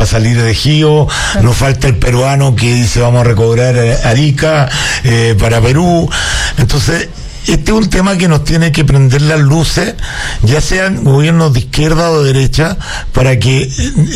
para salir de Gío, nos falta el peruano que dice vamos a recobrar Arica para Perú. Entonces, este es un tema que nos tiene que prender las luces, ya sean gobiernos de izquierda o de derecha, para que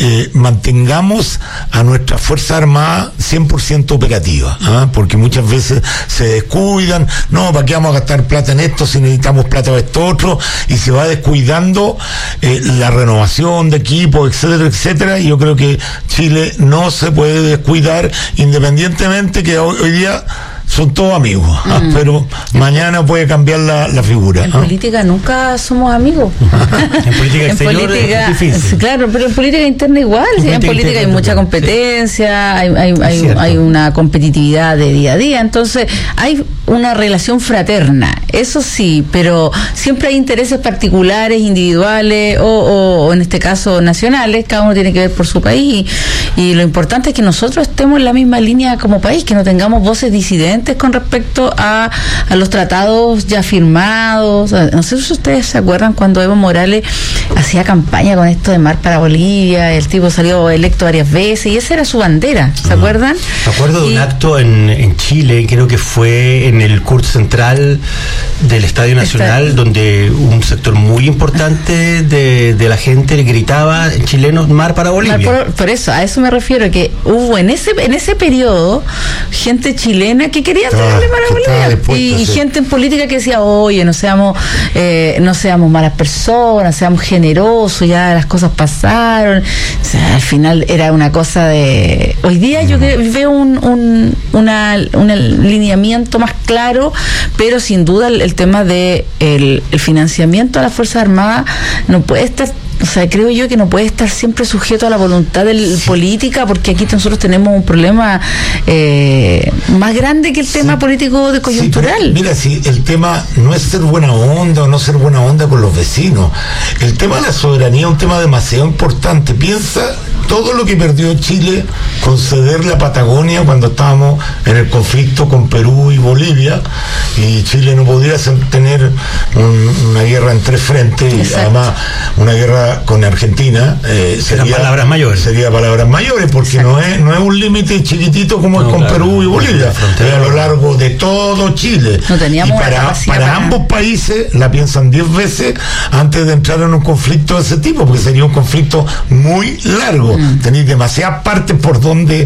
mantengamos a nuestras Fuerzas Armadas 100% operativas, porque muchas veces se descuidan, no, ¿para qué vamos a gastar plata en esto si necesitamos plata para esto otro? Y se va descuidando la renovación de equipos, etcétera, etcétera, y yo creo que Chile no se puede descuidar, independientemente que hoy día son todos amigos, pero mañana puede cambiar la figura. En política nunca somos amigos. En política exterior es difícil. Claro, pero en política interna igual. En política hay mucha competencia, hay una competitividad de día a día, entonces hay una relación fraterna, eso sí, pero siempre hay intereses particulares, individuales o en este caso nacionales, cada uno tiene que ver por su país y lo importante es que nosotros estemos en la misma línea como país, que no tengamos voces disidentes con respecto a los tratados ya firmados. No sé si ustedes se acuerdan cuando Evo Morales hacía campaña con esto de Mar para Bolivia, el tipo salió electo varias veces y esa era su bandera, ¿se acuerdan? Me acuerdo de un acto en Chile, creo que fue en el CURT central del Estadio Nacional, donde un sector muy importante de la gente le gritaba en chileno Mar para Bolivia. Por eso, a eso me refiero, que hubo en ese periodo gente chilena que quería traerle Mar a Bolivia y gente en política que decía, oye, no seamos malas personas, seamos generosos, ya las cosas pasaron. O sea, al final era una cosa de... Hoy día yo veo un lineamiento más claro, pero sin duda el tema de el financiamiento a las Fuerzas Armadas no puede estar... O sea, creo yo que no puede estar siempre sujeto a la voluntad política, porque aquí nosotros tenemos un problema más grande que el tema político de coyuntural. Mira, si el tema no es ser buena onda o no ser buena onda con los vecinos, el tema de la soberanía es un tema demasiado importante. Piensa todo lo que perdió Chile con ceder la Patagonia cuando estábamos en el conflicto con Perú y Bolivia, y Chile no podía tener una guerra en tres frentes. Exacto. Y además una guerra con Argentina sería palabras mayores, porque no es un límite chiquitito como es con Perú y Bolivia, es a lo largo de todo Chile. No teníamos y para ambos países la piensan 10 veces antes de entrar en un conflicto de ese tipo, porque sería un conflicto muy largo. Tenéis demasiadas partes por donde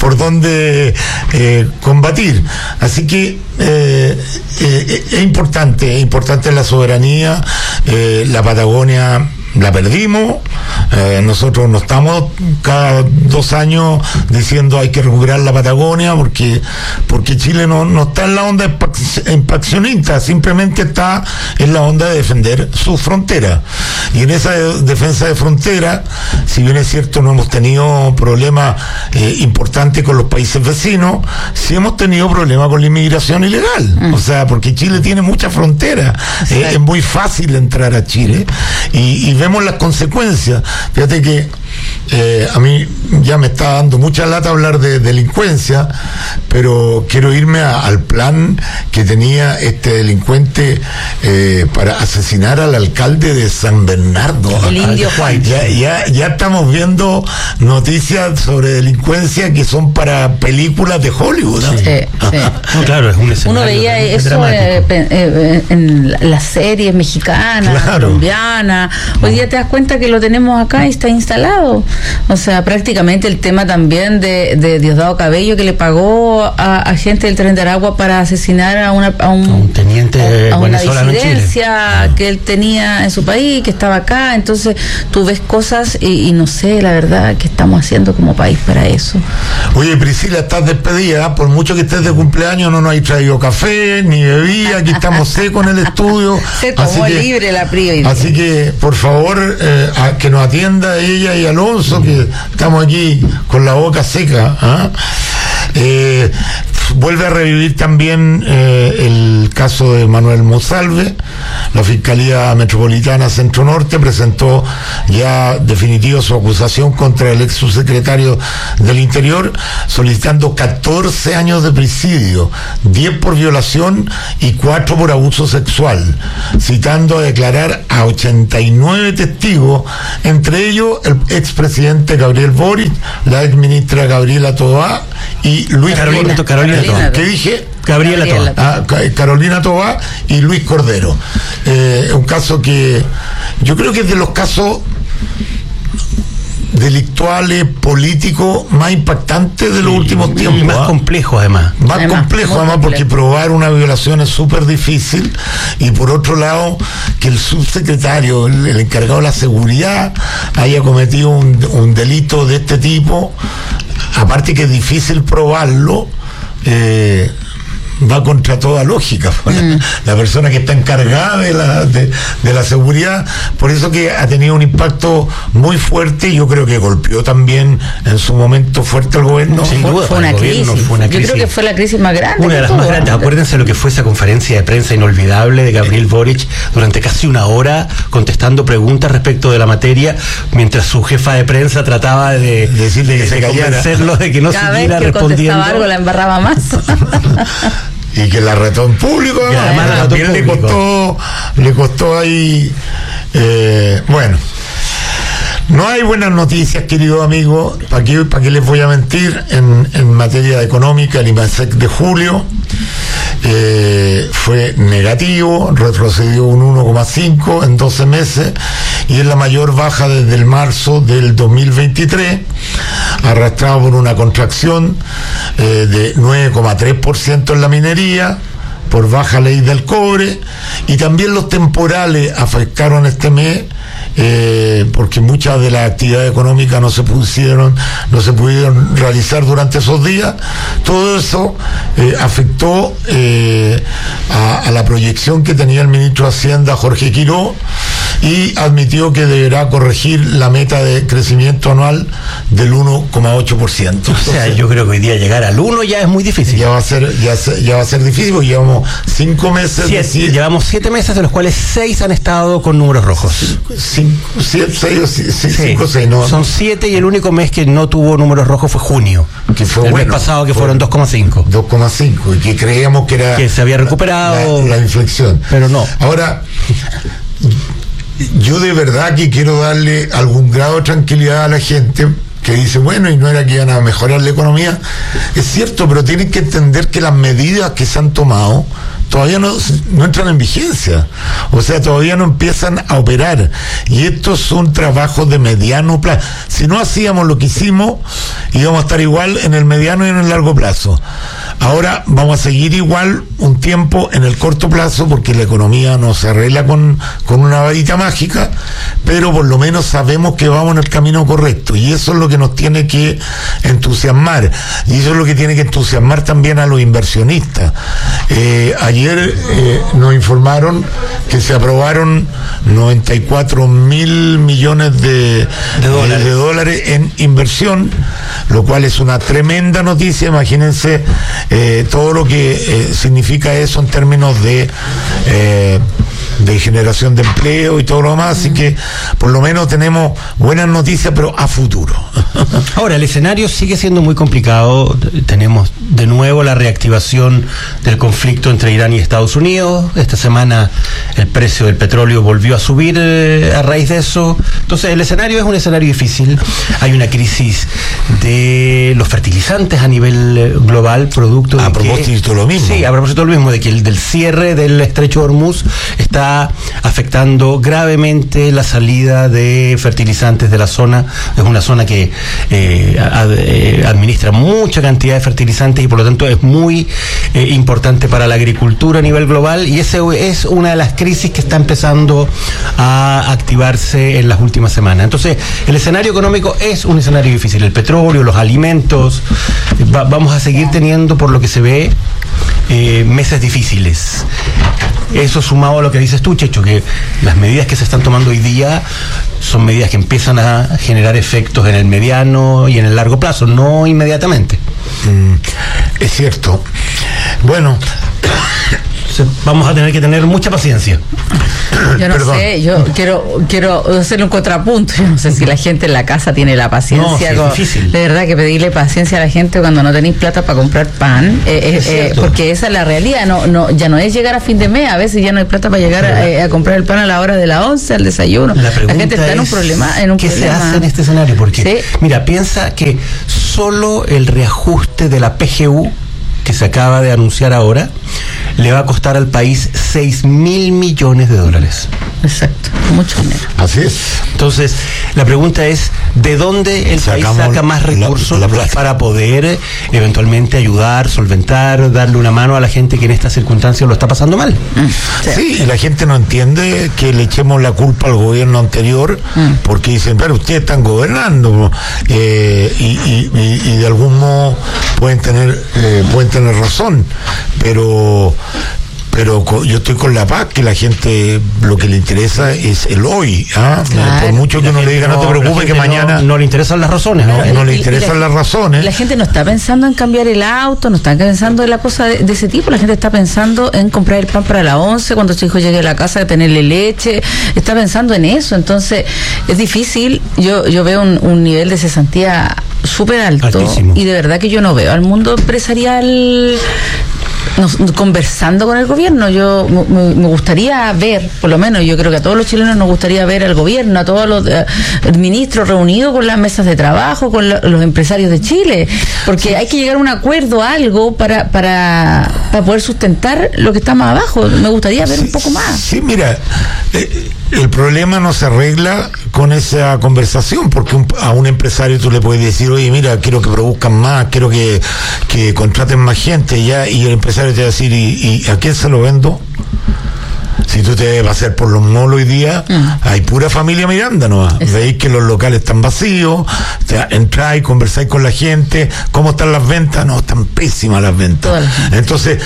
combatir. Así que es importante la soberanía. La Patagonia la perdimos, nosotros no estamos cada 2 años diciendo hay que recuperar la Patagonia porque Chile no está en la onda expansionista, simplemente está en la onda de defender su frontera, y en esa defensa de frontera, si bien es cierto no hemos tenido problemas importantes con los países vecinos, sí hemos tenido problemas con la inmigración ilegal, o sea, porque Chile tiene mucha frontera, es muy fácil entrar a Chile y vemos las consecuencias. Fíjate que a mí ya me está dando mucha lata hablar de delincuencia, pero quiero irme al plan que tenía este delincuente para asesinar al alcalde de San Bernardo, el indio Juan. Ya estamos viendo noticias sobre delincuencia que son para películas de Hollywood, ¿no? Sí. No, claro, es un escenario. Uno veía eso en las series mexicanas, colombianas. Hoy día te das cuenta que lo tenemos acá y está instalado. O sea, prácticamente el tema también de Diosdado Cabello, que le pagó a gente del Tren de Aragua para asesinar a un teniente a una disidencia que él tenía en su país, que estaba acá. Entonces tú ves cosas y no sé, la verdad, qué estamos haciendo como país para eso. Oye, Priscila, estás despedida. Por mucho que estés de cumpleaños, no nos hay traído café ni bebida, aquí estamos secos en el estudio. Se tomó libre la Pri. Así que, por favor, que nos atienda ella y Alonso, que estamos aquí con la boca seca. vuelve a revivir también el caso de Manuel Monsalve. La Fiscalía Metropolitana Centro Norte presentó ya definitivo su acusación contra el ex subsecretario del Interior, solicitando 14 años de presidio, 10 por violación y 4 por abuso sexual, citando a declarar a 89 testigos, entre ellos el expresidente Gabriel Boric, la exministra Gabriela Tobá y Luis Carolina Tobá. ¿Qué dije? Gabriela Tobá. Carolina Tobá y Luis Cordero. Un caso que yo creo que es de los casos delictuales, políticos más impactantes de los últimos tiempos. Y más complejo además. Más complejo además porque probar una violación es súper difícil, y por otro lado que el subsecretario, el encargado de la seguridad, haya cometido un delito de este tipo, aparte que es difícil probarlo, va contra toda lógica. La persona que está encargada de la seguridad, por eso que ha tenido un impacto muy fuerte. Yo creo que golpeó también en su momento fuerte al gobierno. Sin duda, fue una crisis. Yo creo que fue la crisis más grande. Una de las más grandes. Acuérdense lo que fue esa conferencia de prensa inolvidable de Gabriel Boric durante casi una hora contestando preguntas respecto de la materia, mientras su jefa de prensa trataba de decirle que se callara, convencerlo de que no siguiera respondiendo. Cada vez que contestaba algo la embarraba más. Y que la retó en público, además también le costó ahí. Bueno, no hay buenas noticias, queridos amigos. ¿Para qué les voy a mentir? En materia económica, el IMASEC de julio fue negativo, retrocedió un 1,5 en 12 meses, y es la mayor baja desde el marzo del 2023, arrastrado por una contracción de 9,3% en la minería, por baja ley del cobre, y también los temporales afectaron este mes, porque muchas de las actividades económicas no se pudieron realizar durante esos días. Todo eso afectó a la proyección que tenía el ministro de Hacienda, Jorge Quiró, y admitió que deberá corregir la meta de crecimiento anual del 1,8%. O sea, yo creo que hoy día llegar al 1 ya es muy difícil. Ya va a ser difícil, porque llevamos 5 meses. Llevamos 7 meses, de los cuales 6 han estado con números rojos. 5 o 6, no. Son 7, y el único mes que no tuvo números rojos fue junio. Que fue el mes pasado, que fueron 2,5. 2,5, y que creíamos que se había recuperado la inflexión. Pero no. Ahora, yo de verdad que quiero darle algún grado de tranquilidad a la gente que dice, bueno, y no era que iban a mejorar la economía. Es cierto, pero tienen que entender que las medidas que se han tomado todavía no entran en vigencia, o sea, todavía no empiezan a operar, y estos son trabajos de mediano plazo. Si no hacíamos lo que hicimos, íbamos a estar igual en el mediano y en el largo plazo. Ahora vamos a seguir igual un tiempo en el corto plazo, porque la economía no se arregla con una varita mágica, pero por lo menos sabemos que vamos en el camino correcto, y eso es lo que nos tiene que entusiasmar, y eso es lo que tiene que entusiasmar también a los inversionistas. Ayer nos informaron que se aprobaron 94.000 millones de dólares en inversión, lo cual es una tremenda noticia. Imagínense todo lo que significa eso en términos de generación de empleo y todo lo demás, así que por lo menos tenemos buenas noticias, pero a futuro. Ahora, el escenario sigue siendo muy complicado. Tenemos de nuevo la reactivación del conflicto entre Irán y Estados Unidos. Esta semana el precio del petróleo volvió a subir a raíz de eso. Entonces el escenario es un escenario difícil. Hay una crisis de los fertilizantes a nivel global, producto a propósito de lo mismo. Sí, a propósito de lo mismo, de que del cierre del estrecho de Hormuz está afectando gravemente la salida de fertilizantes de la zona. Es una zona que administra mucha cantidad de fertilizantes, y por lo tanto es muy importante para la agricultura a nivel global, y esa es una de las crisis que está empezando a activarse en las últimas semanas. Entonces el escenario económico es un escenario difícil. El petróleo, los alimentos, vamos a seguir teniendo, por lo que se ve, meses difíciles. Eso sumado a lo que dices tú, Checho, que las medidas que se están tomando hoy día son medidas que empiezan a generar efectos en el mediano y en el largo plazo, no inmediatamente. Es cierto. Bueno, vamos a tener que tener mucha paciencia. Yo no sé, yo quiero hacerle un contrapunto. Yo no sé si la gente en la casa tiene la paciencia. No, sí, es difícil. De verdad que pedirle paciencia a la gente cuando no tenéis plata para comprar pan, porque esa es la realidad. Ya no es llegar a fin de mes, a veces ya no hay plata para llegar a comprar el pan a la hora de la 11, al desayuno. La gente está en un problema. ¿Qué se hace en este escenario? Porque, mira, piensa que solo el reajuste de la PGU que se acaba de anunciar ahora, le va a costar al país $6.000 millones. Exacto, mucho dinero. Así es. Entonces, la pregunta es, ¿de dónde el país saca más recursos para poder eventualmente ayudar, solventar, darle una mano a la gente que en estas circunstancias lo está pasando mal? Sí, la gente no entiende que le echemos la culpa al gobierno anterior, porque dicen, pero ustedes están gobernando, y de algún modo pueden tener razón, pero yo estoy con la paz, que la gente lo que le interesa es el hoy. Claro. Por mucho que uno le diga, no te preocupes, que mañana no le interesan las razones. No le interesan las razones. La gente no está pensando en cambiar el auto, no está pensando en la cosa de ese tipo. La gente está pensando en comprar el pan para la 11, cuando su hijo llegue a la casa, tenerle leche. Está pensando en eso. Entonces es difícil. Yo veo un nivel de cesantía súper alto. Altísimo. Y de verdad que yo no veo al mundo empresarial conversando con el gobierno. Yo me gustaría ver, por lo menos yo creo que a todos los chilenos nos gustaría ver al gobierno, a todos los ministros reunidos con las mesas de trabajo, con los empresarios de Chile, porque hay que llegar a un acuerdo, algo para poder sustentar lo que está más abajo. Me gustaría ver un poco más. Sí, mira, el problema no se arregla con esa conversación, porque a un empresario tú le puedes decir, oye, mira, quiero que produzcan más, quiero que contraten más gente, y el empresario te va a decir, ¿y a quién se lo vendo? Si tú te vas a hacer por los malls hoy día, hay pura familia Miranda, ¿no? Veis que los locales están vacíos, entráis, conversáis con la gente, ¿cómo están las ventas? No, están pésimas las ventas. Entonces,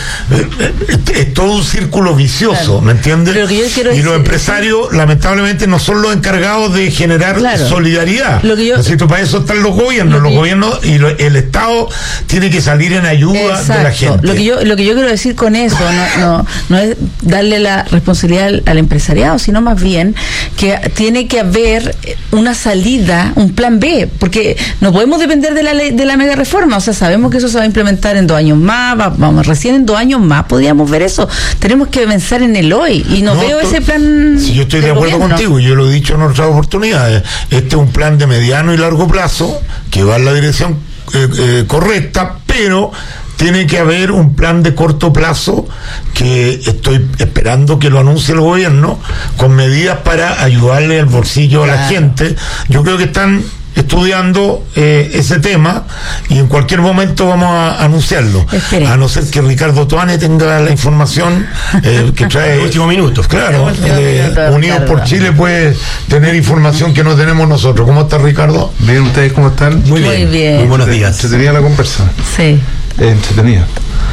es todo un círculo vicioso, claro. ¿Me entiendes? Y los empresarios, lamentablemente, no son los encargados de generar solidaridad. Para eso están los gobiernos. Los gobiernos y el Estado tiene que salir en ayuda de la gente. Lo que yo quiero decir con eso no es darle la responsabilidad al empresariado, sino más bien que tiene que haber una salida, un plan B, porque no podemos depender de la mega reforma. O sea, sabemos que eso se va a implementar en 2 años más, recién en 2 años más podríamos ver eso. Tenemos que pensar en el hoy, y no veo ese plan. Sí, yo estoy de acuerdo contigo, yo lo he dicho en otras oportunidades. Este es un plan de mediano y largo plazo que va en la dirección correcta, pero tiene que haber un plan de corto plazo que estoy esperando que lo anuncie el gobierno, con medidas para ayudarle al bolsillo a la gente. Yo creo que están estudiando ese tema, y en cualquier momento vamos a anunciarlo. A no ser que Ricardo Toane tenga la información que trae el último minuto. Claro, Unidos por Chile puede tener información que no tenemos nosotros. ¿Cómo está, Ricardo? Bien, ¿ustedes cómo están? Muy bien. Muy buenos días. ¿Entretenida la conversa? Sí. Entretenida.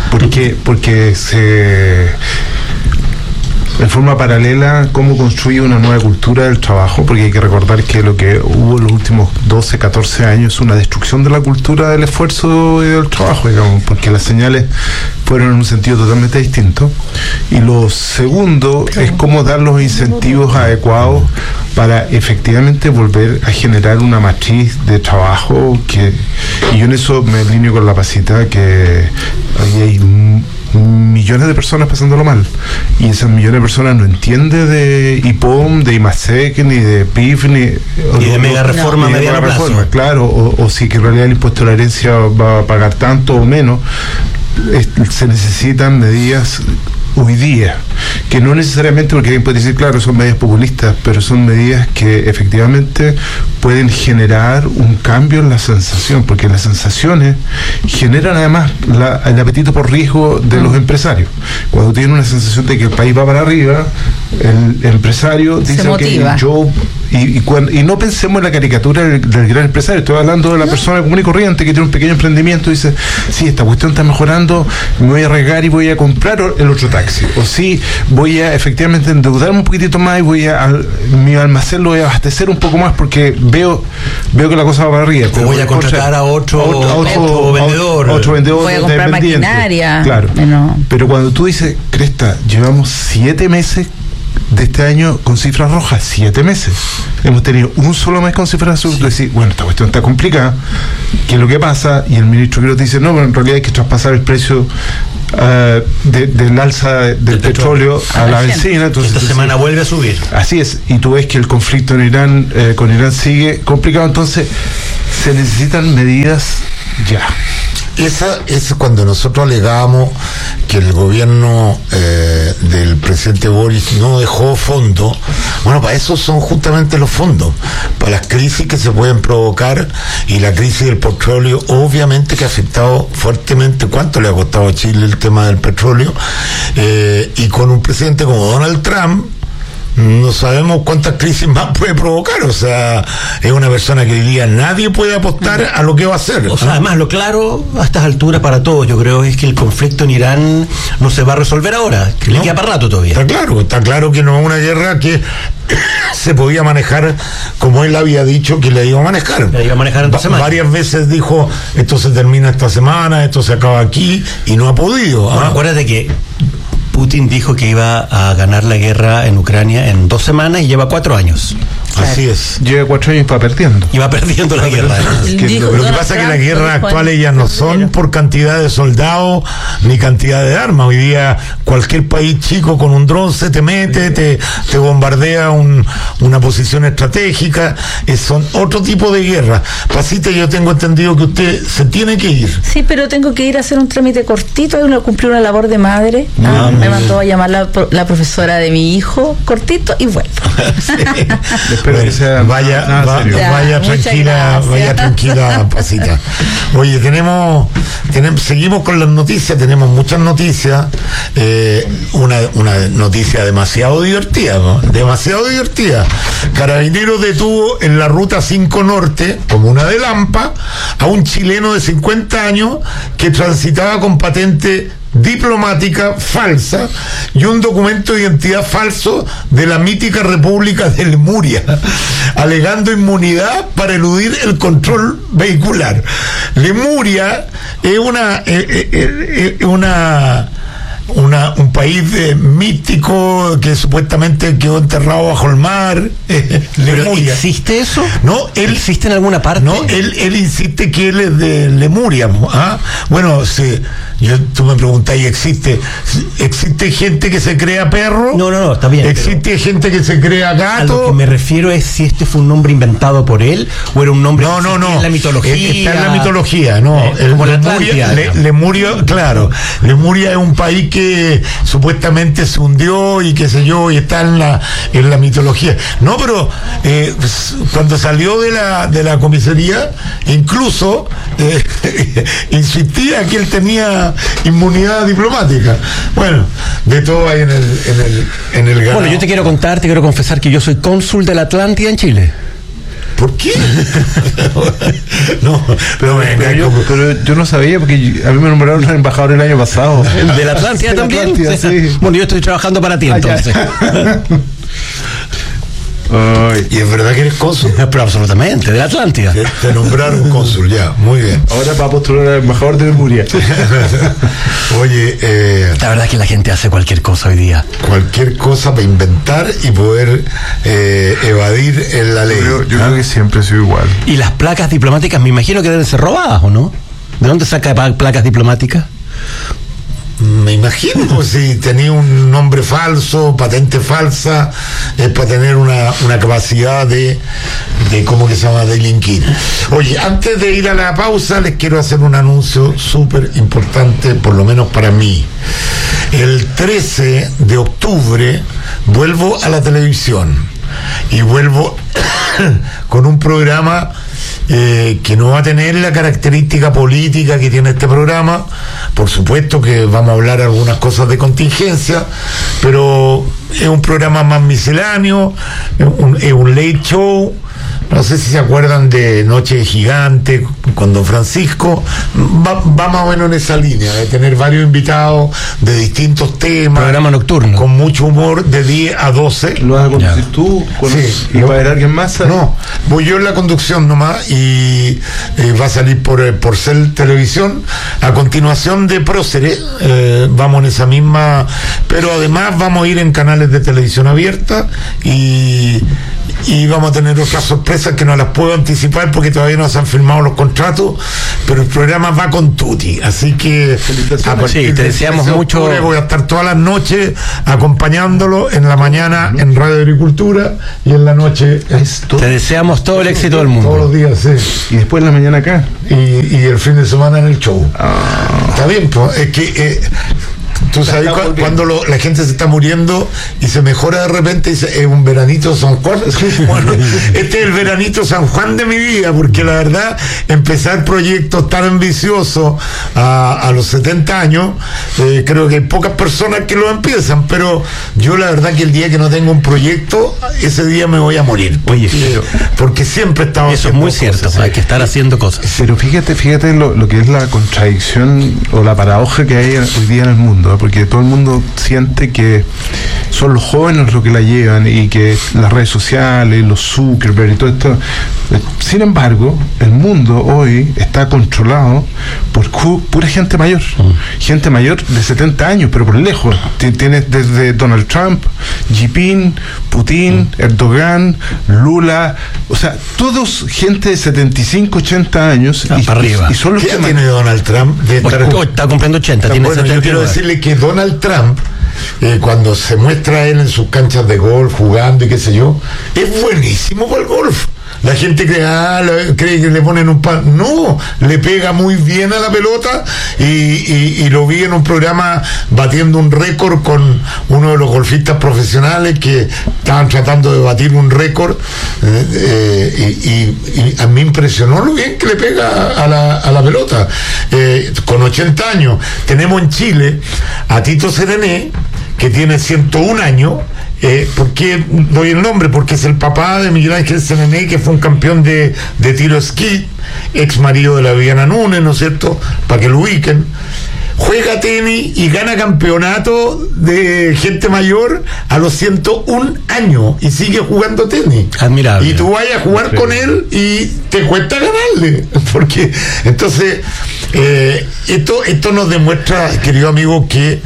Porque en forma paralela, cómo construye una nueva cultura del trabajo, porque hay que recordar que lo que hubo en los últimos 12, 14 años es una destrucción de la cultura del esfuerzo y del trabajo, digamos, porque las señales fueron en un sentido totalmente distinto. Y lo segundo es cómo dar los incentivos adecuados para efectivamente volver a generar una matriz de trabajo y yo en eso me alineo con la Pasita, que hay millones de personas pasándolo mal, y esas millones de personas no entienden de IPOM, de IMASEC, ni de PIF, ni de mega reforma a mediano plazo. Claro, o si que en realidad el impuesto a la herencia va a pagar tanto o menos. Se necesitan medidas hoy día, que no necesariamente, porque alguien puede decir, claro, son medidas populistas, pero son medidas que efectivamente pueden generar un cambio en la sensación, porque las sensaciones generan además el apetito por riesgo de los empresarios. Cuando tienen una sensación de que el país va para arriba, el empresario dice, y no pensemos en la caricatura del gran empresario, estoy hablando de la persona común y corriente que tiene un pequeño emprendimiento y dice, sí, esta cuestión está mejorando, me voy a arriesgar y voy a comprar el otro taxi. taxi, o sí voy a efectivamente endeudarme un poquitito más y mi almacén lo voy a abastecer un poco más porque veo que la cosa va para arriba. O voy a contratar a otro vendedor. Otro vendedor. Voy a comprar maquinaria. Claro. Pero cuando tú dices, Cresta, llevamos 7 meses de este año con cifras rojas, 7 meses. Hemos tenido un solo mes con cifras azules. Decir, bueno, esta cuestión está complicada. ¿Qué es lo que pasa? Y el ministro Quiroz dice, no, pero en realidad hay que traspasar el precio del alza del petróleo a la benzina. Entonces, esta semana vuelve a subir. Así es. Y tú ves que el conflicto en Irán, con Irán sigue complicado. Entonces, se necesitan medidas ya. Esa es cuando nosotros alegábamos que el gobierno del presidente Boris no dejó fondos. Bueno, para eso son justamente los fondos, para las crisis que se pueden provocar, y la crisis del petróleo obviamente que ha afectado fuertemente. ¿Cuánto le ha costado a Chile el tema del petróleo? Y con un presidente como Donald Trump, no sabemos cuántas crisis más puede provocar. O sea, es una persona que hoy día nadie puede apostar a lo que va a hacer. O sea, además, lo claro a estas alturas para todos, yo creo, es que el conflicto en Irán no se va a resolver ahora, que le queda para rato todavía. Está claro que no es una guerra que se podía manejar como él había dicho que le iba a manejar. Le iba a manejar en 2 semanas. Varias veces dijo, esto se termina esta semana, esto se acaba aquí, y no ha podido. Bueno, acuérdate que Putin dijo que iba a ganar la guerra en Ucrania en 2 semanas y lleva 4 años. Así es. Lleva 4 años y va perdiendo. Y va perdiendo la guerra. Lo que pasa es que las guerras actuales ya no son por cantidad de soldados ni cantidad de armas. Hoy día cualquier país chico con un dron se te mete, te bombardea una posición estratégica. Son otro tipo de guerra. Pasita, yo tengo entendido que usted se tiene que ir. Sí, pero tengo que ir a hacer un trámite cortito, cumplir una labor de madre. Me mandó a llamar la profesora de mi hijo, cortito, y vuelvo. Sí. Espero que sea vaya tranquila, Pasita. Oye, seguimos con las noticias, tenemos muchas noticias. Una noticia demasiado divertida, ¿no? Demasiado divertida. Carabineros detuvo en la ruta 5 Norte, comuna de Lampa, a un chileno de 50 años que transitaba con patente diplomática falsa y un documento de identidad falso de la mítica República de Lemuria, alegando inmunidad para eludir el control vehicular. Lemuria es un país místico que supuestamente quedó enterrado bajo el mar. Lemuria. ¿Existe eso? No, ¿existe en alguna parte? No, él insiste que él es de Lemuria. Bueno, tú me preguntáis, ¿existe gente que se crea perro? No, está bien. ¿Existe gente que se crea gato? A lo que me refiero es si este fue un nombre inventado por él o era un nombre no, en la mitología. Está en la mitología, no. Como Lemuria, claro. Lemuria es un país que supuestamente se hundió y qué sé yo, y está en la mitología. No, pero cuando salió de la comisaría, incluso insistía que él tenía inmunidad diplomática. Bueno, de todo hay en el ganado. Bueno, yo te quiero confesar que yo soy cónsul de la Atlántida en Chile. ¿Por qué? No, pero yo no sabía, porque a mí me nombraron embajador el año pasado. ¿De la Atlántida también? Atlántida, sí. Bueno, yo estoy trabajando para ti entonces. Y es verdad que eres cónsul. Pero absolutamente, de la Atlántida. Te nombraron cónsul, ya, muy bien. Ahora para postular al embajador de Lemuria. Oye, la verdad es que la gente hace cualquier cosa hoy día. Cualquier cosa para inventar y poder evadir en la ley. Yo creo que siempre ha sido igual. Y las placas diplomáticas me imagino que deben ser robadas, ¿o no? ¿De dónde saca placas diplomáticas? Me imagino, si tenía un nombre falso, patente falsa, es para tener una capacidad de ¿cómo que se llama?, delinquir. Oye, antes de ir a la pausa, les quiero hacer un anuncio súper importante, por lo menos para mí. El 13 de octubre vuelvo a la televisión y vuelvo con un programa que no va a tener la característica política que tiene este programa. Por supuesto que vamos a hablar algunas cosas de contingencia, pero es un programa más misceláneo, es un late show, no sé si se acuerdan de Noche Gigante con Don Francisco, va más o menos en esa línea, de tener varios invitados de distintos temas. Programa nocturno. Con mucho humor, de 10 a 12. ¿Lo vas a conducir tú? Sí. ¿Y va a haber alguien más? No, voy yo en la conducción nomás y va a salir por Cel Televisión. A continuación de Próceres, vamos en esa misma, pero además vamos a ir en canales de televisión abierta y vamos a tener otras sorpresas que no las puedo anticipar porque todavía no se han firmado los contratos, pero el programa va con tutti, así que sí, te deseamos mucho. Voy a estar todas las noches acompañándolo, en la mañana en Radio Agricultura y en la noche te deseamos todo el éxito del mundo todos los días, sí. Y después en la mañana acá y el fin de semana en el show. Está bien, pues, es que tú sabes cuando la gente se está muriendo y se mejora de repente, dice, es un veranito San Juan. Bueno, este es el veranito San Juan de mi vida, porque la verdad, empezar proyectos tan ambiciosos a los 70 años, creo que hay pocas personas que lo empiezan, pero yo la verdad que el día que no tengo un proyecto, ese día me voy a morir. Porque siempre estaba eso es muy cierto, cosas, hay que estar haciendo cosas. Pero fíjate lo que es la contradicción o la paradoja que hay hoy día en el mundo, porque todo el mundo siente que son los jóvenes los que la llevan y que las redes sociales, los Zuckerberg y todo esto. Sin embargo, el mundo hoy está controlado por pura gente mayor, gente mayor de 70 años, pero por lejos. Tienes desde Donald Trump, Xi Jinping, Putin, Erdogan, Lula, o sea, todos gente de 75, 80 años para arriba. Y son los que tiene Donald Trump. Está cumpliendo 80, tiene 79. Yo quiero decirle que Donald Trump, cuando se muestra él en sus canchas de golf jugando y qué sé yo, es buenísimo para el golf. La gente cree que le ponen un pan. No, le pega muy bien a la pelota y lo vi en un programa batiendo un récord con uno de los golfistas profesionales que estaban tratando de batir un récord y a mí me impresionó lo bien que le pega a la pelota. Con 80 años tenemos en Chile a Tito Serené, que tiene 101 años. ¿Por qué doy el nombre? Porque es el papá de Miguel Ángel Serené, que fue un campeón de tiro esquí, ex marido de la Viviana Núñez, ¿no es cierto? Para que lo ubiquen. Juega tenis y gana campeonato de gente mayor a los 101 años y sigue jugando tenis. Admirable. Y tú vayas a jugar con él y te cuesta ganarle. Porque entonces esto nos demuestra, querido amigo, que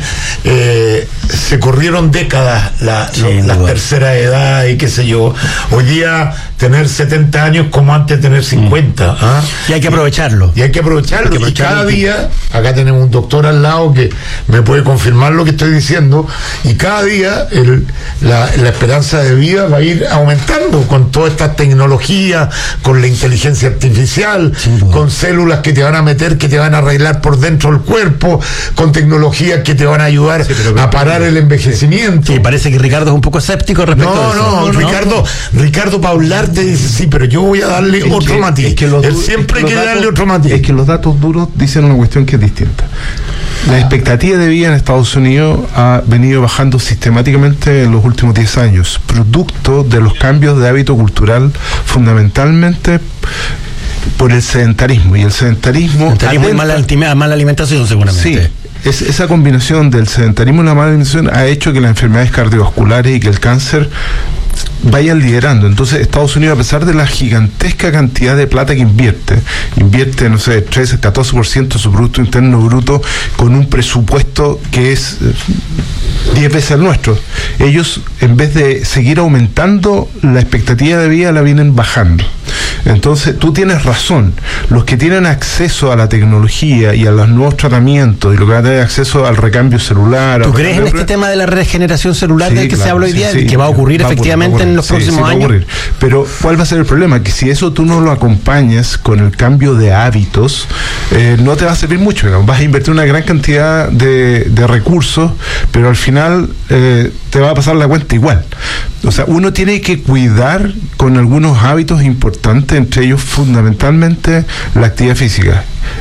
se corrieron décadas las terceras edades y qué sé yo. Hoy día tener 70 años como antes tener 50. Y hay que aprovecharlo. Y cada día, acá tenemos un doctor al lado que me puede confirmar lo que estoy diciendo, y cada día la esperanza de vida va a ir aumentando con todas estas tecnologías, con la inteligencia artificial, con células que te van a meter, que te van a arreglar por dentro del cuerpo, con tecnologías que te van a ayudar a parar el envejecimiento. Sí, parece que Ricardo es un poco escéptico respecto a eso. Ricardo para hablar te dice, sí, pero yo voy a darle otro matiz. Él siempre quiere darle otro matiz. Es que los datos duros dicen una cuestión que es distinta. La expectativa de vida en Estados Unidos ha venido bajando sistemáticamente en los últimos 10 años, producto de los cambios de hábito cultural, fundamentalmente por el sedentarismo. Y el sedentarismo y mala alimentación, seguramente. Sí. Esa combinación del sedentarismo y la mala alimentación ha hecho que las enfermedades cardiovasculares y que el cáncer vayan liderando. Entonces Estados Unidos, a pesar de la gigantesca cantidad de plata que invierte, no sé, 13, 14% de su Producto Interno Bruto, con un presupuesto que es 10 veces el nuestro. Ellos, en vez de seguir aumentando la expectativa de vida, la vienen bajando. Entonces, tú tienes razón. Los que tienen acceso a la tecnología y a los nuevos tratamientos y los que van a tener acceso al recambio celular... ¿Tú crees en este tema de la regeneración celular del que se habla hoy día? Que va a ocurrir efectivamente en los próximos años. Pero, ¿cuál va a ser el problema? Que si eso tú no lo acompañas con el cambio de hábitos, no te va a servir mucho. Vas a invertir una gran cantidad de recursos, pero al final te va a pasar la cuenta igual. O sea, uno tiene que cuidar con algunos hábitos importantes, entre ellos fundamentalmente la actividad física.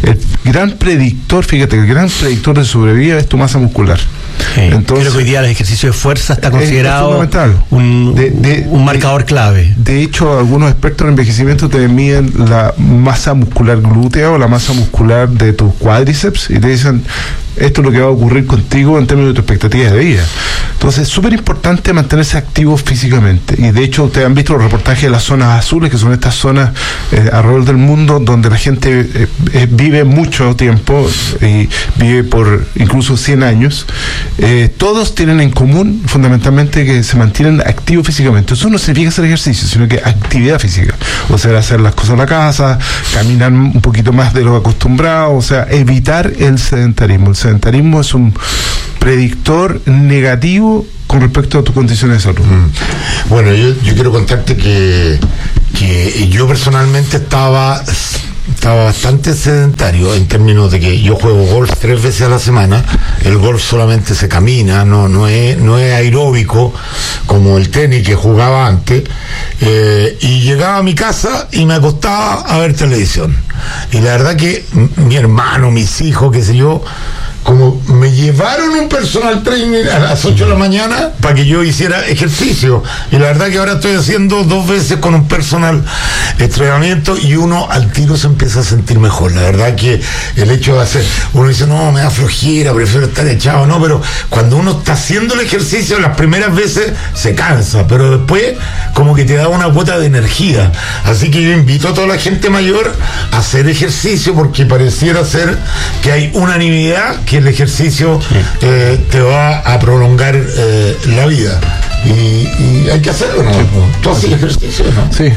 el gran predictor, fíjate, el gran predictor de sobrevida es tu masa muscular. Entonces, creo que hoy día el ejercicio de fuerza está considerado un marcador clave. De hecho, algunos expertos en envejecimiento te miden la masa muscular glútea o la masa muscular de tus cuádriceps y te dicen, esto es lo que va a ocurrir contigo en términos de tu expectativa de vida. Entonces es súper importante mantenerse activo físicamente, y de hecho ustedes han visto los reportajes de las zonas azules, que son estas zonas alrededor del mundo donde la gente vive mucho tiempo y vive por incluso 100 años. Todos tienen en común fundamentalmente que se mantienen activos físicamente. Eso no significa hacer ejercicio, sino que actividad física, o sea, hacer las cosas en la casa, caminar un poquito más de lo acostumbrado, o sea, evitar el sedentarismo. El sedentarismo es un predictor negativo con respecto a tus condiciones de salud. Bueno, yo quiero contarte que yo personalmente estaba bastante sedentario en términos de que yo juego golf 3 veces a la semana. El golf solamente se camina, no es aeróbico como el tenis que jugaba antes, y llegaba a mi casa y me acostaba a ver televisión, y la verdad que mi hermano, mis hijos, qué sé yo, como me llevaron un personal trainer a las 8 de la mañana para que yo hiciera ejercicio, y la verdad que ahora estoy haciendo 2 veces con un personal entrenamiento y uno al tiro se empieza a sentir mejor. La verdad que el hecho de hacer, uno dice, no, me da flojera, prefiero estar echado, no, pero cuando uno está haciendo el ejercicio las primeras veces se cansa, pero después como que te da una cuota de energía. Así que yo invito a toda la gente mayor a hacer ejercicio, porque pareciera ser que hay unanimidad que el ejercicio te va a prolongar la vida, y hay que hacerlo, ¿no? ¿Tú haces ejercicio, no? Sí.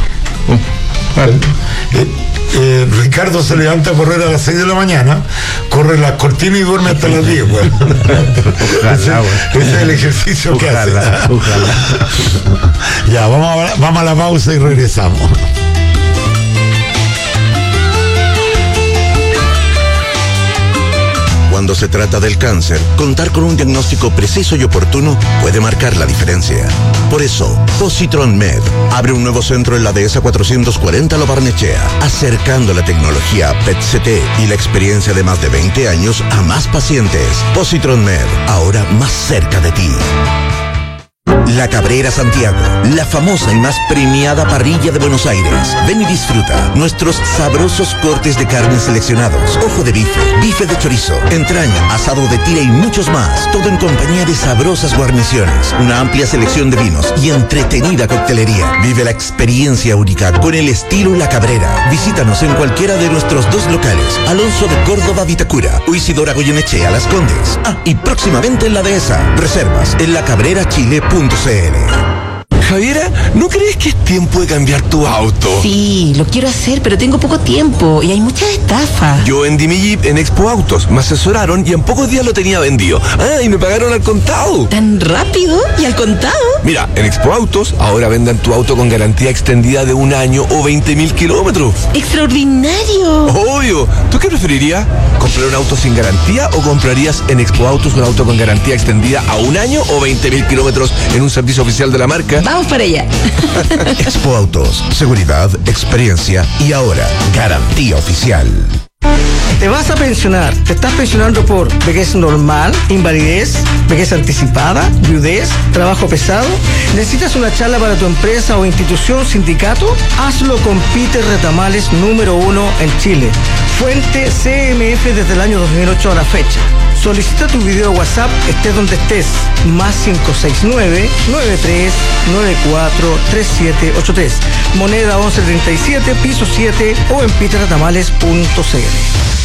Ricardo se levanta a correr a las 6 de la mañana, corre las cortinas y duerme hasta las 10, güey. Ese es el ejercicio que hace. Ojalá. Ya, vamos a la pausa y regresamos. Cuando se trata del cáncer, contar con un diagnóstico preciso y oportuno puede marcar la diferencia. Por eso, Positron Med abre un nuevo centro en la Dehesa 440 Lo Barnechea, acercando la tecnología PET-CT y la experiencia de más de 20 años a más pacientes. Positron Med, ahora más cerca de ti. La Cabrera Santiago, la famosa y más premiada parrilla de Buenos Aires. Ven y disfruta nuestros sabrosos cortes de carne seleccionados, ojo de bife, bife de chorizo, entraña, asado de tira y muchos más. Todo en compañía de sabrosas guarniciones, una amplia selección de vinos y entretenida coctelería. Vive la experiencia única con el estilo La Cabrera. Visítanos en cualquiera de nuestros 2 locales, Alonso de Córdoba, Vitacura, o Isidora Goyenechea, Las Condes. Y próximamente en la Dehesa. Reservas en lacabrerachile.cl. Javiera, ¿no crees que es tiempo de cambiar tu auto? Sí, lo quiero hacer, pero tengo poco tiempo y hay muchas estafas. Yo vendí mi Jeep en Expo Autos, me asesoraron y en pocos días lo tenía vendido. Y me pagaron al contado. ¿Tan rápido? ¿Y al contado? Mira, en Expo Autos ahora vendan tu auto con garantía extendida de 1 año o 20.000 kilómetros. ¡Extraordinario! Obvio. ¿Tú qué preferirías? ¿Comprar un auto sin garantía o comprarías en Expo Autos un auto con garantía extendida a 1 año o 20.000 kilómetros en un servicio oficial de la marca? Vamos para allá. Expo Autos, seguridad, experiencia y ahora garantía oficial. Te vas a pensionar. Te estás pensionando por vejez normal, invalidez, vejez anticipada, viudez, trabajo pesado. ¿Necesitas una charla para tu empresa o institución, sindicato? Hazlo con Peter Retamales, número 1 en Chile. Fuente CMF desde el año 2008 a la fecha. Solicita tu video WhatsApp, estés donde estés. Más 569-9394-3783. Moneda 1137, piso 7 o en peterretamales.cl.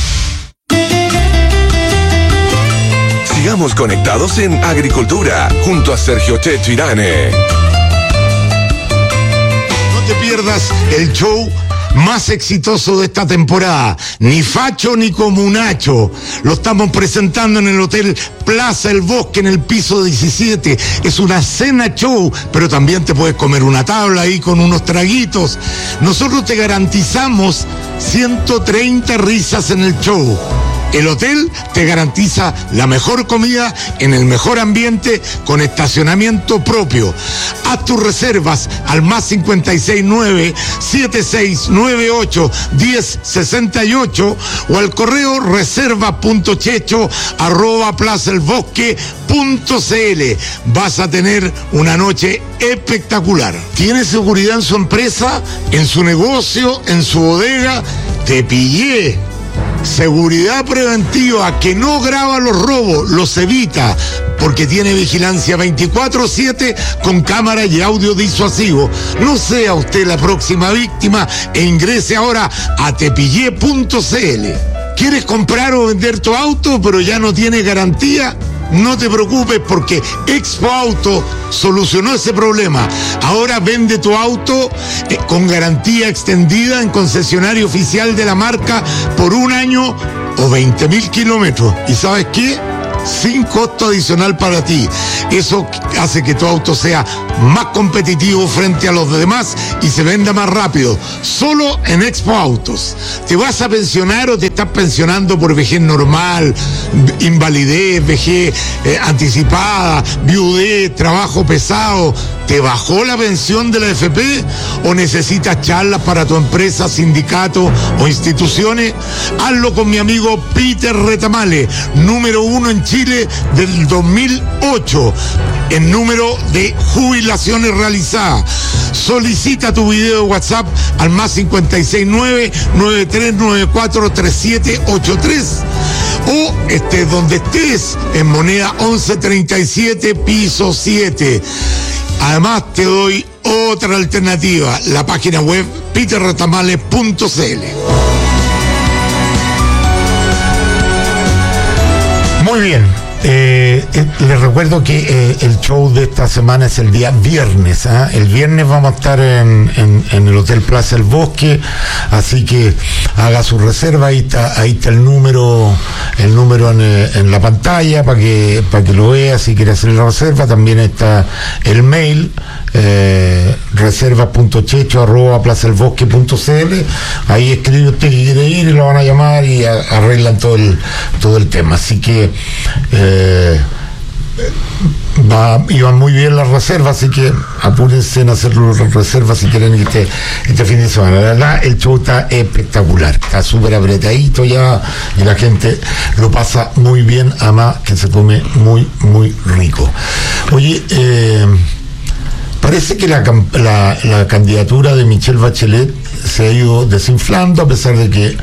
Sigamos conectados en Agricultura, junto a Sergio Checho Irane. No te pierdas el show más exitoso de esta temporada, Ni Facho ni Comunacho. Lo estamos presentando en el Hotel Plaza El Bosque, en el piso 17. Es una cena show, pero también te puedes comer una tabla ahí con unos traguitos. Nosotros te garantizamos 130 risas en el show. El hotel te garantiza la mejor comida en el mejor ambiente con estacionamiento propio. Haz tus reservas al más 569-7698-1068 o al correo reserva.checho@plazaelbosque.cl. Vas a tener una noche espectacular. ¿Tiene seguridad en su empresa, en su negocio, en su bodega? Te pillé. Seguridad preventiva que no graba los robos, los evita, porque tiene vigilancia 24/7 con cámara y audio disuasivo. No sea usted la próxima víctima e ingrese ahora a tepillé.cl. ¿Quieres comprar o vender tu auto pero ya no tiene garantía? No te preocupes porque Expo Auto solucionó ese problema. Ahora vende tu auto con garantía extendida en concesionario oficial de la marca por 1 año o 20.000 kilómetros. ¿Y sabes qué? Sin costo adicional para ti. Eso hace que tu auto sea más competitivo frente a los demás y se venda más rápido. Solo en Expo Autos. ¿Te vas a pensionar o te estás pensionando por vejez normal, invalidez, vejez anticipada, viudez, trabajo pesado? ¿Te bajó la pensión de la AFP o necesitas charlas para tu empresa, sindicato o instituciones? Hazlo con mi amigo Peter Retamale, número 1 en Chile del 2008 en número de jubilaciones realizadas. Solicita tu video de WhatsApp al más 569-9394-3783 o estés donde estés en Moneda 1137 piso 7. Además te doy otra alternativa, la página web peterretamale.cl. Muy bien. Les recuerdo que el show de esta semana es el día viernes. El viernes vamos a estar en el Hotel Plaza El Bosque, así que haga su reserva. Ahí está el número en la pantalla para que lo vea si quiere hacer la reserva. También está el mail reserva.checho@plazaelbosque.cl. Ahí escribe usted que quiere ir y lo van a llamar y arreglan todo el tema. Así que iban muy bien las reservas, así que apúrense en hacer las reservas si quieren ir este fin de semana. La verdad, el show está espectacular, está súper apretadito ya y la gente lo pasa muy bien, además que se come muy, muy rico. Oye, parece que la candidatura de Michelle Bachelet se ha ido desinflando, a pesar de que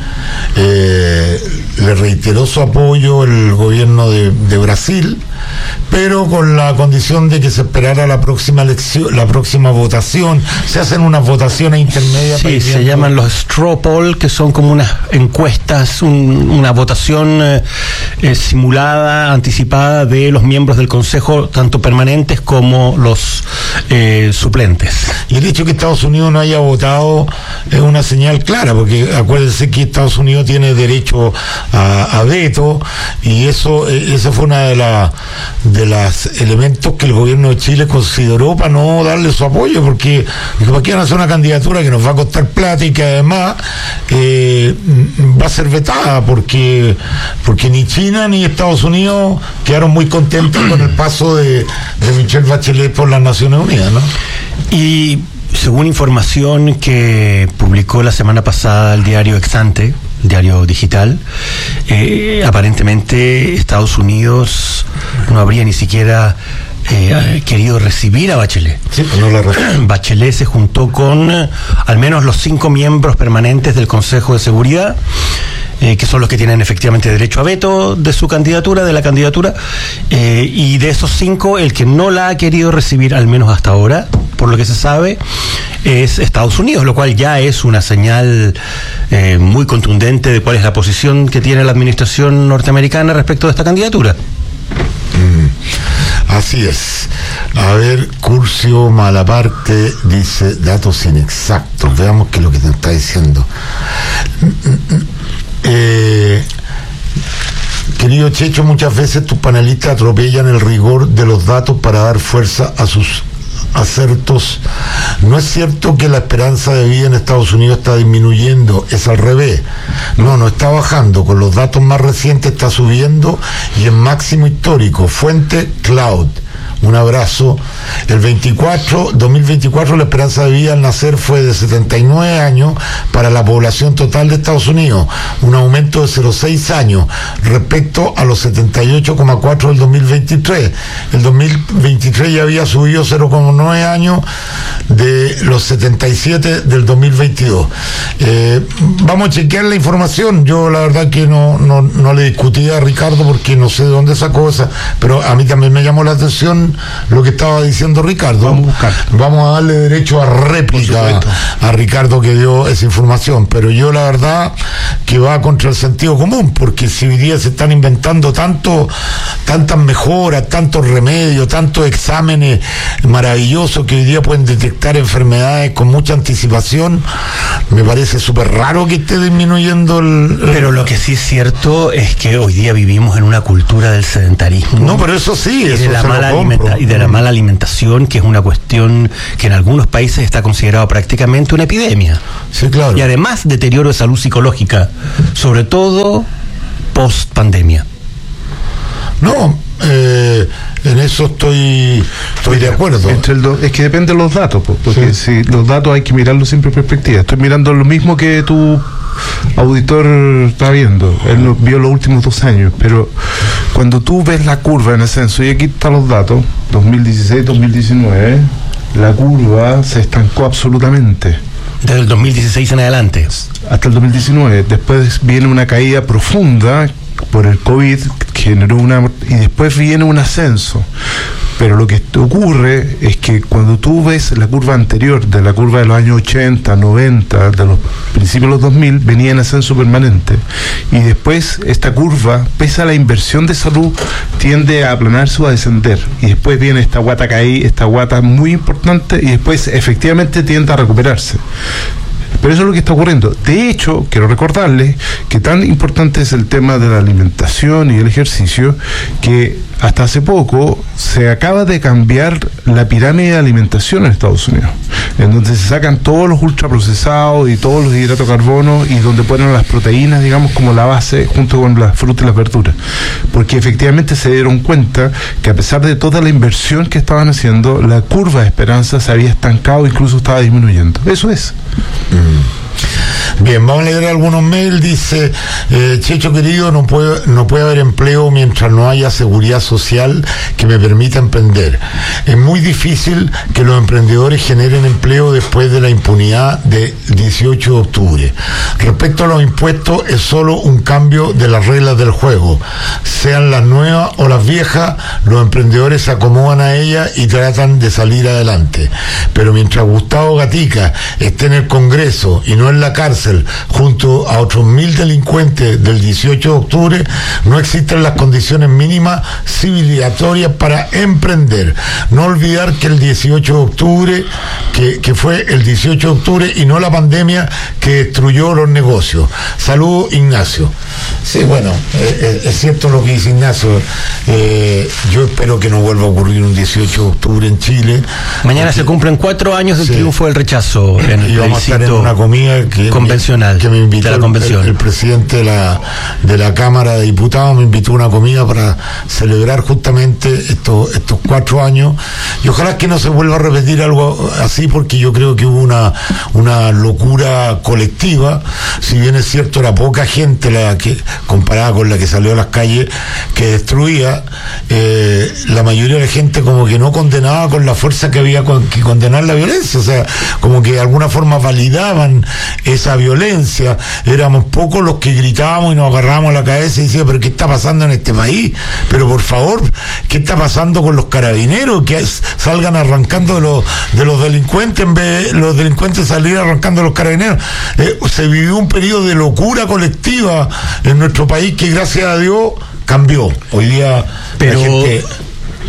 le reiteró su apoyo el gobierno de Brasil, pero con la condición de que se esperara la próxima elección, la próxima votación. Se hacen unas votaciones intermedias. Sí, se llaman los straw poll, que son como unas encuestas, una votación simulada, anticipada de los miembros del Consejo, tanto permanentes como los suplentes. Y el hecho de que Estados Unidos no haya votado es una señal clara, porque acuérdense que Estados Unidos tiene derecho a veto, y esa fue una de los elementos que el gobierno de Chile consideró para no darle su apoyo, porque dijo, aquí van a hacer una candidatura que nos va a costar plata y que además va a ser vetada, porque ni China ni Estados Unidos quedaron muy contentos con el paso de Michelle Bachelet por las Naciones Unidas, ¿no? Y según información que publicó la semana pasada el diario Exante, el diario digital, aparentemente Estados Unidos no habría ni siquiera querido recibir a Bachelet. Sí, pues no la Bachelet se juntó con al menos los 5 miembros permanentes del Consejo de Seguridad, que son los que tienen efectivamente derecho a veto de su candidatura, de la candidatura, y de esos 5, el que no la ha querido recibir, al menos hasta ahora, por lo que se sabe, es Estados Unidos, lo cual ya es una señal muy contundente de cuál es la posición que tiene la administración norteamericana respecto de esta candidatura. Así es. A ver, Curcio Malaparte dice datos inexactos. Veamos qué es lo que te está diciendo. Querido Checho, muchas veces tus panelistas atropellan el rigor de los datos para dar fuerza a sus acertos. No es cierto que la esperanza de vida en Estados Unidos está disminuyendo, es al revés. No está bajando. Con los datos más recientes está subiendo y en máximo histórico. Fuente Cloud. Un abrazo. El 2024 la esperanza de vida al nacer fue de 79 años para la población total de Estados Unidos, un aumento de 0,6 años respecto a los 78,4 del 2023. El 2023 ya había subido 0,9 años de los 77 del 2022. Vamos a chequear la información. Yo la verdad que no le discutí a Ricardo porque no sé de dónde sacó esa, pero a mí también me llamó la atención lo que estaba diciendo Ricardo. Vamos a darle derecho a réplica a Ricardo que dio esa información, pero yo la verdad que va contra el sentido común, porque si hoy día se están inventando tantas mejoras, tantos remedios, tantos exámenes maravillosos que hoy día pueden detectar enfermedades con mucha anticipación, me parece súper raro que esté disminuyendo Pero lo que sí es cierto es que hoy día vivimos en una cultura del sedentarismo. No, pero eso sí, eso y de la mala alimentación, que es una cuestión que en algunos países está considerado prácticamente una epidemia. Sí, claro. Y además deterioro de salud psicológica, sobre todo post pandemia. No, en eso estoy de acuerdo. Es que depende de los datos, porque si los datos hay que mirarlos siempre en perspectiva. Estoy mirando lo mismo que tu auditor está viendo. Él vio los últimos 2 años, pero cuando tú ves la curva en ascenso, y aquí están los datos, 2016-2019, la curva se estancó absolutamente. Desde el 2016 en adelante. Hasta el 2019. Después viene una caída profunda por el COVID, generó y después viene un ascenso. Pero lo que ocurre es que cuando tú ves la curva anterior, de la curva de los años 80, 90, de los principios de los 2000, venía en ascenso permanente. Y después esta curva, pese a la inversión de salud, tiende a aplanarse o a descender. Y después viene esta guata muy importante, y después efectivamente tiende a recuperarse. Pero eso es lo que está ocurriendo. De hecho, quiero recordarles que tan importante es el tema de la alimentación y el ejercicio, que hasta hace poco se acaba de cambiar la pirámide de alimentación en Estados Unidos, en donde se sacan todos los ultraprocesados y todos los hidratos de carbono, y donde ponen las proteínas, digamos, como la base, junto con las frutas y las verduras. Porque efectivamente se dieron cuenta que a pesar de toda la inversión que estaban haciendo, la curva de esperanza se había estancado, incluso estaba disminuyendo. Eso es. Bien, vamos a leer algunos mails. Dice Checho querido, no puede haber empleo mientras no haya seguridad social que me permita emprender. Es muy difícil que los emprendedores generen empleo después de la impunidad del 18 de octubre. Respecto a los impuestos, es solo un cambio de las reglas del juego. Sean las nuevas o las viejas, los emprendedores se acomodan a ellas y tratan de salir adelante. Pero mientras Gustavo Gatica esté en el Congreso y no en la cárcel junto a otros 1000 delincuentes del 18 de octubre, no existen las condiciones mínimas civilizatorias para emprender. No olvidar que el 18 de octubre, que fue el 18 de octubre y no la pandemia que destruyó los negocios. Saludos, Ignacio. Sí, bueno, es cierto lo que dice Ignacio. Yo espero que no vuelva a ocurrir un 18 de octubre en Chile. Mañana se cumplen 4 años del triunfo del rechazo en el vamos a estar en una comida convencional que me invitó de la convención. El presidente de la Cámara de Diputados me invitó a una comida para celebrar justamente estos 4 años, y ojalá que no se vuelva a repetir algo así, porque yo creo que hubo una locura colectiva. Si bien es cierto, era poca gente la que, comparada con la que salió a las calles, que destruía, la mayoría de la gente como que no condenaba con la fuerza que había que condenar la violencia, o sea, como que de alguna forma validaban esa violencia. Éramos pocos los que gritábamos y nos agarrábamos a la cabeza y decíamos, pero ¿qué está pasando en este país? Pero por favor, ¿qué está pasando con los carabineros? Que salgan arrancando de los delincuentes en vez de los delincuentes salir arrancando de los carabineros. Se vivió un periodo de locura colectiva en nuestro país que gracias a Dios cambió. Hoy día pero la gente...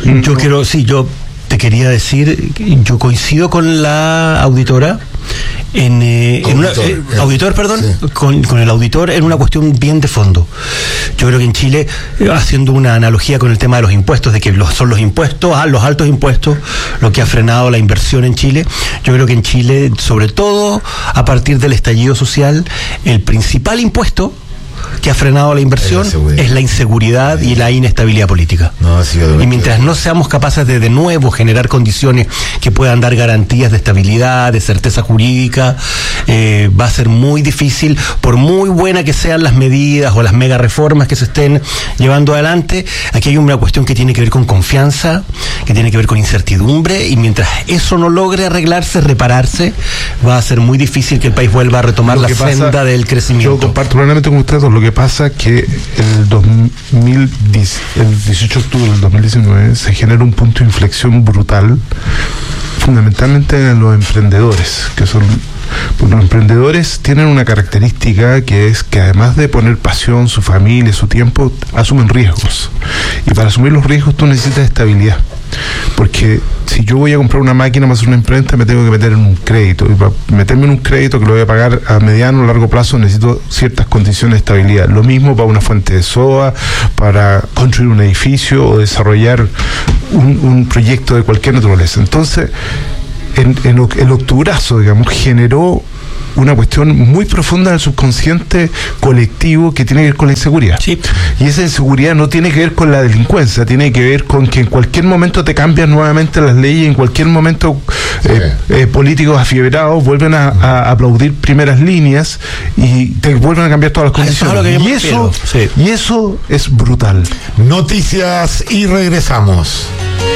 yo te quería decir, yo coincido con la auditora auditor, perdón, sí. con el auditor en una cuestión bien de fondo. Yo creo que en Chile, haciendo una analogía con el tema de los impuestos, de que son los impuestos, los altos impuestos, lo que ha frenado la inversión en Chile. Yo creo que en Chile, sobre todo a partir del estallido social, el principal impuesto que ha frenado la inversión es la inseguridad y la inestabilidad política. Y mientras no seamos capaces de nuevo generar condiciones que puedan dar garantías de estabilidad, de certeza jurídica, va a ser muy difícil, por muy buena que sean las medidas o las mega reformas que se estén llevando adelante. Aquí hay una cuestión que tiene que ver con confianza, que tiene que ver con incertidumbre, y mientras eso no logre arreglarse, repararse, va a ser muy difícil que el país vuelva a retomar la senda del crecimiento. Yo comparto plenamente con ustedes. Lo que pasa es que el 18 de octubre del 2019 se genera un punto de inflexión brutal, fundamentalmente en los emprendedores, que son... Pues los emprendedores tienen una característica, que es que además de poner pasión, su familia, su tiempo, asumen riesgos. Y para asumir los riesgos tú necesitas estabilidad. Porque si yo voy a comprar una máquina para hacer una imprenta, me tengo que meter en un crédito. Y para meterme en un crédito que lo voy a pagar a mediano o largo plazo, necesito ciertas condiciones de estabilidad. Lo mismo para una fuente de soda, para construir un edificio o desarrollar un proyecto de cualquier naturaleza. Entonces, el octubrazo, digamos, generó una cuestión muy profunda en el subconsciente colectivo que tiene que ver con la inseguridad. Sí. Y esa inseguridad no tiene que ver con la delincuencia, tiene que ver con que en cualquier momento te cambian nuevamente las leyes, en cualquier momento políticos afiebrados vuelven a aplaudir primeras líneas y te vuelven a cambiar todas las condiciones. Y eso es brutal. Noticias y regresamos.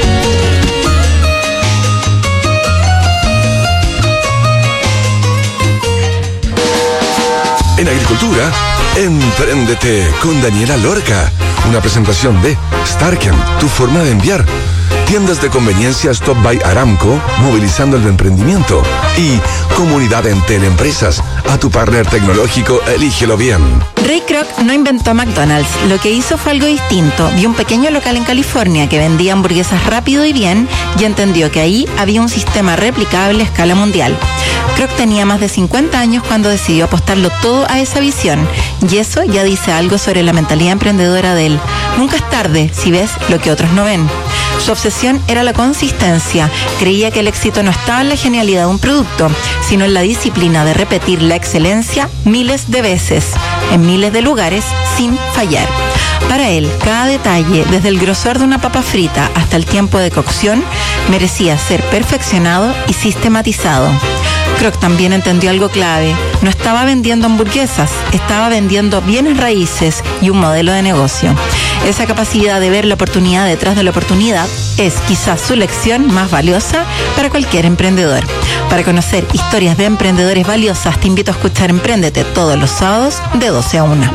En agricultura, Empréndete con Daniela Lorca. Una presentación de Starken, tu forma de enviar. Tiendas de conveniencia Stop by Aramco, movilizando el emprendimiento. Y Comunidad Entel Empresas. A tu partner tecnológico, elígelo bien. Ray Kroc no inventó McDonald's. Lo que hizo fue algo distinto. Vio un pequeño local en California que vendía hamburguesas rápido y bien y entendió que ahí había un sistema replicable a escala mundial. Kroc tenía más de 50 años cuando decidió apostarlo todo a esa visión. Y eso ya dice algo sobre la mentalidad emprendedora de él. Nunca es tarde si ves lo que otros no ven. Su obsesión era la consistencia. Creía que el éxito no estaba en la genialidad de un producto, sino en la disciplina de repetir la excelencia miles de veces, en miles de lugares, sin fallar. Para él, cada detalle, desde el grosor de una papa frita hasta el tiempo de cocción, merecía ser perfeccionado y sistematizado. Kroc también entendió algo clave. No estaba vendiendo hamburguesas, estaba vendiendo bienes raíces y un modelo de negocio. Esa capacidad de ver la oportunidad detrás de la oportunidad es quizás su lección más valiosa para cualquier emprendedor. Para conocer historias de emprendedores valiosas, te invito a escuchar Empréndete todos los sábados de 12 a 1.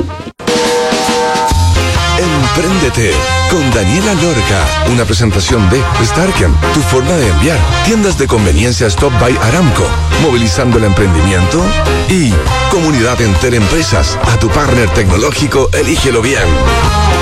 Empréndete con Daniela Lorca. Una presentación de Starken, tu forma de enviar. Tiendas de conveniencia Stop by Aramco, movilizando el emprendimiento. Y Comunidad Entel Empresas. A tu partner tecnológico, elígelo bien.